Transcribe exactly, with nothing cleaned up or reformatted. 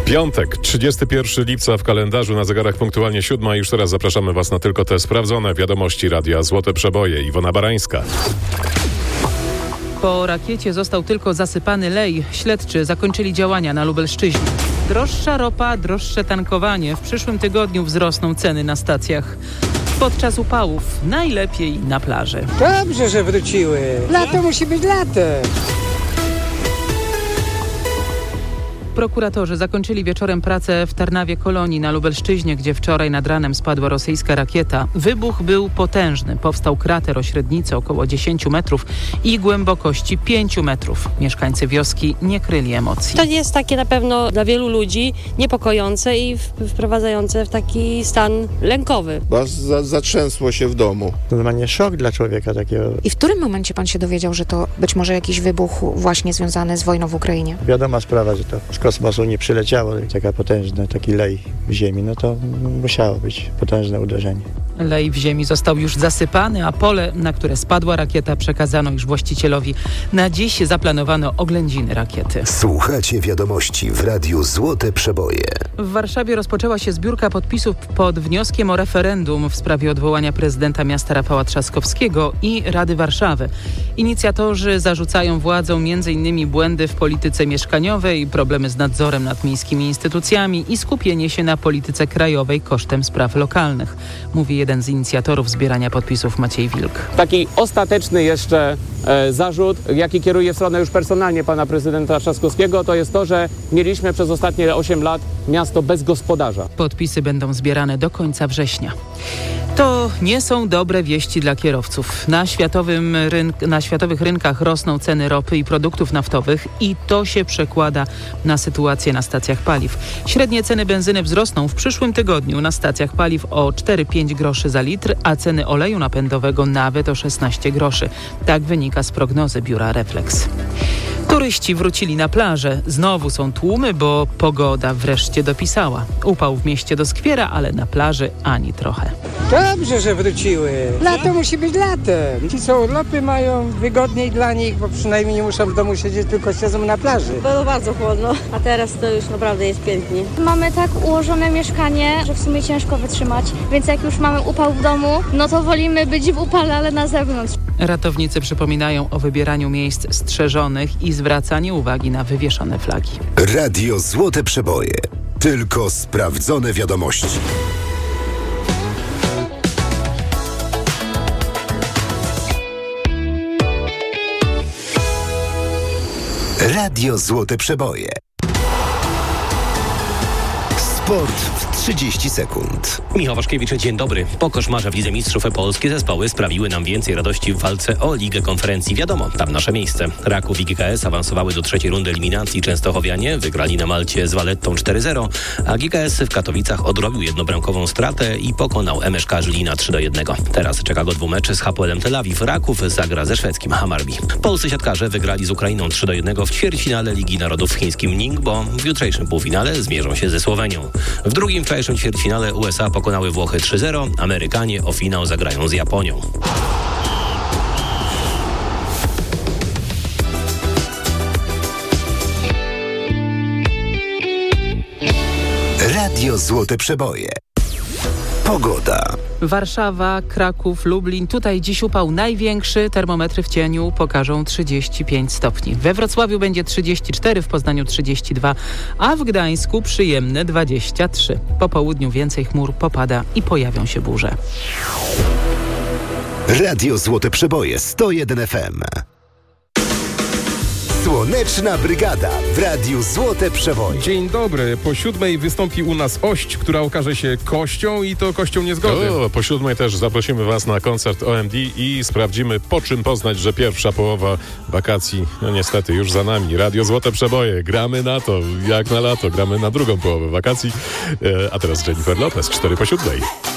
Piątek, trzydziestego pierwszego lipca w kalendarzu, na zegarach punktualnie siódma. Już teraz zapraszamy Was na tylko te sprawdzone wiadomości Radia Złote Przeboje. Iwona Barańska. Po rakiecie został tylko zasypany lej. Śledczy zakończyli działania na Lubelszczyźnie. Droższa ropa, droższe tankowanie. W przyszłym tygodniu wzrosną ceny na stacjach. Podczas upałów najlepiej na plaży. Dobrze, że wróciły. Lato musi być latem. Prokuratorzy zakończyli wieczorem pracę w Tarnawie Kolonii na Lubelszczyźnie, gdzie wczoraj nad ranem spadła rosyjska rakieta. Wybuch był potężny. Powstał krater o średnicy około dziesięć metrów i głębokości pięć metrów. Mieszkańcy wioski nie kryli emocji. To jest takie na pewno dla wielu ludzi niepokojące i wprowadzające w taki stan lękowy. Bo za, zatrzęsło się w domu. Normalnie szok dla człowieka takiego. I w którym momencie pan się dowiedział, że to być może jakiś wybuch właśnie związany z wojną w Ukrainie? Wiadoma sprawa, że to z kosmosu nie przyleciało, taka potężna, taki lej w ziemi, no to musiało być potężne uderzenie. Lej w ziemi został już zasypany, a pole, na które spadła rakieta, przekazano już właścicielowi. Na dziś zaplanowano oględziny rakiety. Słuchacie wiadomości w Radiu Złote Przeboje. W Warszawie rozpoczęła się zbiórka podpisów pod wnioskiem o referendum w sprawie odwołania prezydenta miasta Rafała Trzaskowskiego i Rady Warszawy. Inicjatorzy zarzucają władzom między innymi błędy w polityce mieszkaniowej, problemy z nadzorem nad miejskimi instytucjami i skupienie się na polityce krajowej kosztem spraw lokalnych, mówi jeden z inicjatorów zbierania podpisów Maciej Wilk. Taki ostateczny jeszcze e, zarzut, jaki kieruje w stronę już personalnie pana prezydenta Trzaskowskiego, to jest to, że mieliśmy przez ostatnie osiem lat miasto bez gospodarza. Podpisy będą zbierane do końca września. To nie są dobre wieści dla kierowców. Na, światowym rynk, na światowych rynkach rosną ceny ropy i produktów naftowych i to się przekłada na sytuację na stacjach paliw. Średnie ceny benzyny wzrosną w przyszłym tygodniu na stacjach paliw o cztery pięć groszy za litr, a ceny oleju napędowego nawet o szesnaście groszy. Tak wynika z prognozy biura Reflex. Turyści wrócili na plażę. Znowu są tłumy, bo pogoda wreszcie dopisała. Upał w mieście doskwiera, ale na plaży ani trochę. Dobrze, że wróciły. Lato musi być latem. Ci, co urlopy mają, wygodniej dla nich, bo przynajmniej nie muszą w domu siedzieć, tylko siedzą na plaży. Było bardzo chłodno, a teraz to już naprawdę jest pięknie. Mamy tak ułożone mieszkanie, że w sumie ciężko wytrzymać, więc jak już mamy upał w domu, no to wolimy być w upale, ale na zewnątrz. Ratownicy przypominają o wybieraniu miejsc strzeżonych i zwracaniu uwagi na wywieszone flagi. Radio Złote Przeboje. Tylko sprawdzone wiadomości. Radio Złote Przeboje. Sport w trzydzieści sekund. Michał Waszkiewicz, dzień dobry. Po koszmarze w Lidze Mistrzów polskie zespoły sprawiły nam więcej radości w walce o Ligę Konferencji. Wiadomo, tam nasze miejsce. Raków i G K S awansowały do trzeciej rundy eliminacji. Częstochowianie wygrali na Malcie z Valettą cztery zero, a G K S w Katowicach odrobił jednobramkową stratę i pokonał M S K Żylina trzy do jednego. Teraz czeka go dwumecz z Hapoelem Tel Awiw. Raków zagra ze szwedzkim Hammarby. Polscy siatkarze wygrali z Ukrainą trzy do jednego w ćwierćfinale Ligi Narodów w chińskim Ningbo. W jutrzejszym półfinale zmierzą się ze Słowenią. W drugim wczorajszym ćwierćfinale U S A pokonały Włochy trzy zero, Amerykanie o finał zagrają z Japonią. Radio Złote Przeboje. Pogoda. Warszawa, Kraków, Lublin. Tutaj dziś upał największy. Termometry w cieniu pokażą trzydzieści pięć stopni. We Wrocławiu będzie trzydzieści cztery, w Poznaniu trzydzieści dwa, a w Gdańsku przyjemne dwadzieścia trzy. Po południu więcej chmur popada i pojawią się burze. Radio Złote Przeboje sto jeden F M. Słoneczna Brygada w Radiu Złote Przeboje. Dzień dobry. Po siódmej wystąpi u nas ość, która okaże się kością i to kością niezgody. O, po siódmej też zaprosimy Was na koncert O M D i sprawdzimy, po czym poznać, że pierwsza połowa wakacji, no niestety, już za nami. Radio Złote Przeboje. Gramy na to, jak na lato. Gramy na drugą połowę wakacji. E, a teraz Jennifer Lopez, cztery po siódmej.